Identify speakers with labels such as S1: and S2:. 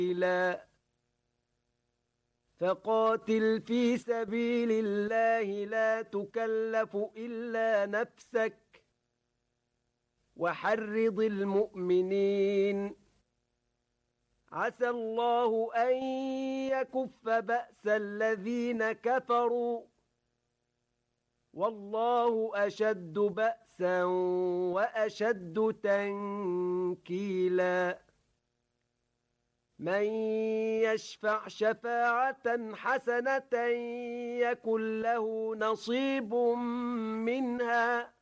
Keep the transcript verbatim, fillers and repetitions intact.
S1: سبيلا فقاتل في سبيل الله لا تكلف إلا نفسك وحرض المؤمنين عسى الله أن يكف بأس الذين كفروا والله أشد بأسا وأشد تنكيلا من يشفع شفاعة حسنة يكن له نصيب منها